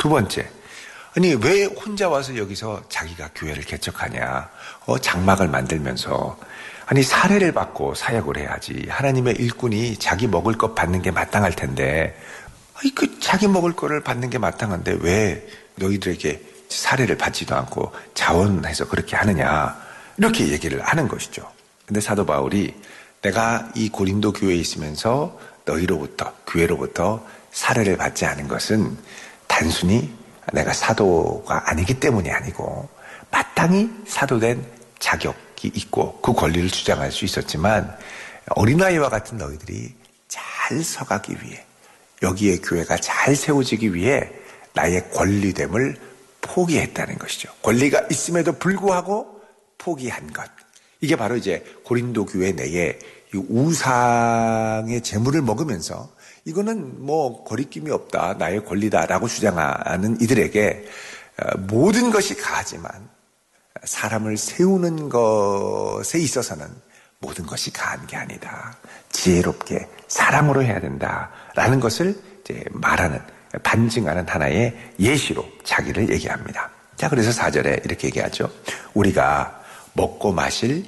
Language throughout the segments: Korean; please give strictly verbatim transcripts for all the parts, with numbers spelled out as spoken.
두 번째, 아니 왜 혼자 와서 여기서 자기가 교회를 개척하냐? 어, 장막을 만들면서 아니 사례를 받고 사역을 해야지. 하나님의 일꾼이 자기 먹을 것 받는 게 마땅할 텐데, 아니 그 자기 먹을 거를 받는 게 마땅한데 왜 너희들에게 사례를 받지도 않고 자원해서 그렇게 하느냐? 이렇게 얘기를 하는 것이죠. 근데 사도 바울이 내가 이 고린도 교회에 있으면서 너희로부터, 교회로부터 사례를 받지 않은 것은 단순히 내가 사도가 아니기 때문이 아니고 마땅히 사도된 자격이 있고 그 권리를 주장할 수 있었지만 어린아이와 같은 너희들이 잘 서가기 위해, 여기에 교회가 잘 세워지기 위해 나의 권리됨을 포기했다는 것이죠. 권리가 있음에도 불구하고 포기한 것. 이게 바로 이제 고린도 교회 내에 이 우상의 재물을 먹으면서 이거는 뭐 거리낌이 없다, 나의 권리다라고 주장하는 이들에게 모든 것이 가하지만 사람을 세우는 것에 있어서는 모든 것이 가한 게 아니다. 지혜롭게 사랑으로 해야 된다라는 것을 이제 말하는, 반증하는 하나의 예시로 자기를 얘기합니다. 자, 그래서 사 절에 이렇게 얘기하죠. 우리가 먹고 마실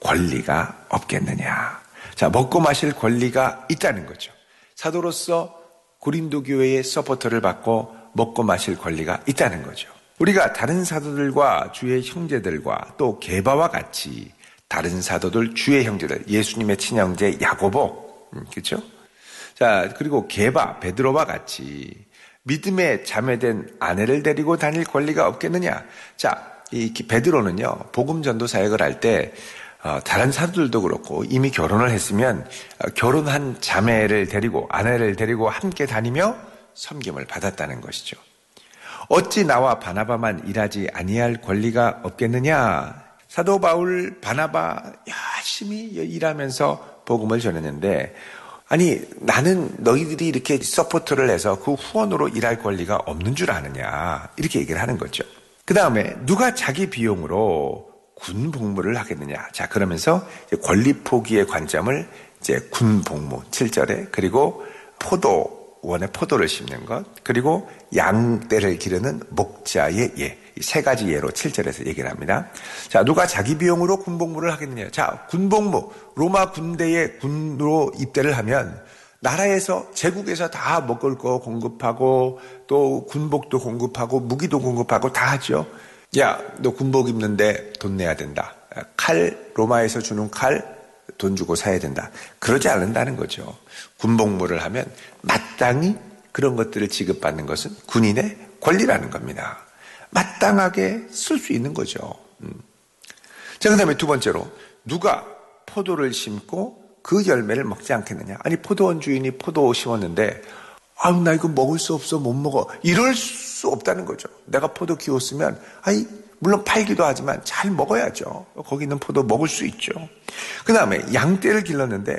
권리가 없겠느냐. 자, 먹고 마실 권리가 있다는 거죠. 사도로서 고린도 교회의 서포터를 받고 먹고 마실 권리가 있다는 거죠. 우리가 다른 사도들과 주의 형제들과 또 게바와 같이 다른 사도들, 주의 형제들, 예수님의 친형제 야고보, 음, 그렇죠? 자, 그리고 게바, 베드로와 같이 믿음에 자매된 아내를 데리고 다닐 권리가 없겠느냐. 자, 이 베드로는요, 복음 전도 사역을 할 때 어, 다른 사도들도 그렇고 이미 결혼을 했으면 어, 결혼한 자매를 데리고, 아내를 데리고 함께 다니며 섬김을 받았다는 것이죠. 어찌 나와 바나바만 일하지 아니할 권리가 없겠느냐. 사도 바울, 바나바 열심히 일하면서 복음을 전했는데, 아니 나는 너희들이 이렇게 서포트를 해서 그 후원으로 일할 권리가 없는 줄 아느냐, 이렇게 얘기를 하는 거죠. 그 다음에 누가 자기 비용으로 군 복무를 하겠느냐. 자, 그러면서 이제 권리 포기의 관점을 이제 군 복무 칠 절에, 그리고 포도원에 포도를 심는 것, 그리고 양떼를 기르는 목자의 예, 이 세 가지 예로 칠 절에서 얘기를 합니다. 자, 누가 자기 비용으로 군 복무를 하겠느냐. 자, 군 복무, 로마 군대에 군으로 입대를 하면 나라에서, 제국에서 다 먹을 거 공급하고 또 군복도 공급하고 무기도 공급하고 다 하죠. 야, 너 군복 입는데 돈 내야 된다. 칼, 로마에서 주는 칼 돈 주고 사야 된다. 그러지 않는다는 거죠. 군복무를 하면 마땅히 그런 것들을 지급받는 것은 군인의 권리라는 겁니다. 마땅하게 쓸 수 있는 거죠. 음. 자, 그 다음에 두 번째로, 누가 포도를 심고 그 열매를 먹지 않겠느냐. 아니, 포도원 주인이 포도 심었는데 아유, 나 이거 먹을 수 없어, 못 먹어, 이럴 수 없다는 거죠. 내가 포도 키웠으면, 아이, 물론 팔기도 하지만 잘 먹어야죠. 거기 있는 포도 먹을 수 있죠. 그 다음에 양떼를 길렀는데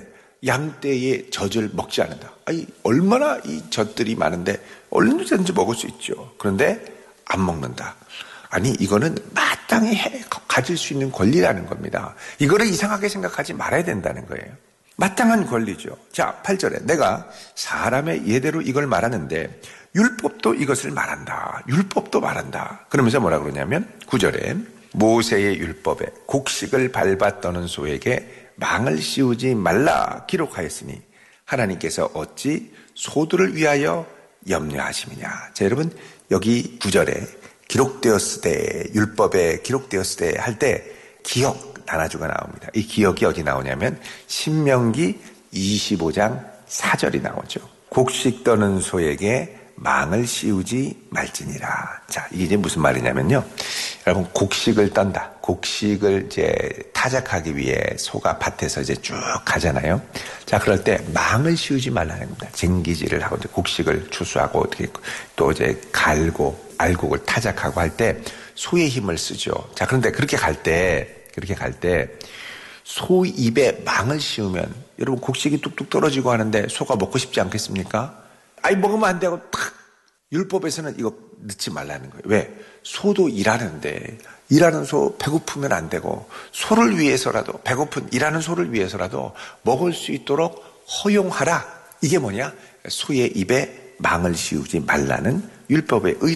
양떼의 젖을 먹지 않는다. 아니, 얼마나 이 젖들이 많은데 얼마든지 먹을 수 있죠. 그런데 안 먹는다. 아니, 이거는 마땅히 해, 가질 수 있는 권리라는 겁니다. 이거를 이상하게 생각하지 말아야 된다는 거예요. 마땅한 권리죠. 자, 팔 절에 내가 사람의 예대로 이걸 말하는데 율법도 이것을 말한다. 율법도 말한다. 그러면서 뭐라 그러냐면 구 절에 모세의 율법에 곡식을 밟아 떠는 소에게 망을 씌우지 말라 기록하였으니 하나님께서 어찌 소들을 위하여 염려하심이냐. 자, 여러분, 여기 구 절에 기록되었을 때, 율법에 기록되었을 때 할 때 기억 단어주가 나옵니다. 이 기억이 어디 나오냐면 신명기 이십오 장 사 절이 나오죠. 곡식 떠는 소에게 망을 씌우지 말지니라. 자, 이게 이제 무슨 말이냐면요. 여러분, 곡식을 떤다. 곡식을 이제 타작하기 위해 소가 밭에서 이제 쭉 가잖아요. 자, 그럴 때 망을 씌우지 말라는 겁니다. 쟁기질을 하고 이제 곡식을 추수하고 어떻게 또 이제 갈고 알곡을 타작하고 할 때 소의 힘을 쓰죠. 자, 그런데 그렇게 갈 때, 그렇게 갈 때 소 입에 망을 씌우면 여러분 곡식이 뚝뚝 떨어지고 하는데 소가 먹고 싶지 않겠습니까? 아이, 먹으면 안 되고 탁. 율법에서는 이거 넣지 말라는 거예요. 왜? 소도 일하는데 일하는 소 배고프면 안 되고 소를 위해서라도, 배고픈 일하는 소를 위해서라도 먹을 수 있도록 허용하라. 이게 뭐냐? 소의 입에 망을 씌우지 말라는 율법의 의